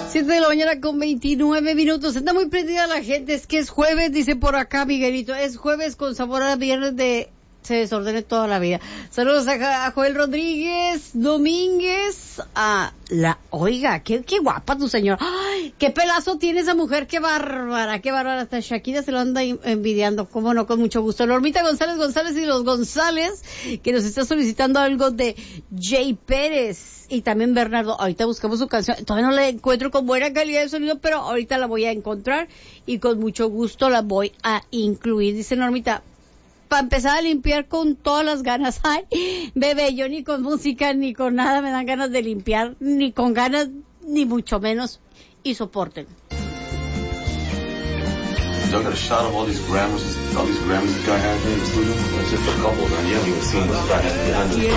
7 de la mañana con 29 minutos. Está muy prendida la gente. Es que es jueves, dice por acá Miguelito. Es jueves con sabor a viernes de... Se desordene toda la vida. Saludos a Joel Rodríguez Domínguez. Oiga, qué guapa tu señora. Ay, qué pelazo tiene esa mujer. Qué bárbara, qué bárbara. Hasta Shakira se lo anda envidiando. Cómo no, con mucho gusto. Normita González y los González, que nos está solicitando algo de Jay Pérez. Y también Bernardo. Ahorita buscamos su canción. Todavía no la encuentro con buena calidad de sonido, pero ahorita la voy a encontrar y con mucho gusto la voy a incluir. Dice Normita, para empezar a limpiar con todas las ganas. Ay, bebé, yo ni con música ni con nada me dan ganas de limpiar, ni con ganas, ni mucho menos. Y soporten. Y'all got a shot of all these Grammys this guy had here in the studio? That's just a couple, man. You haven't even seen this guy behind this.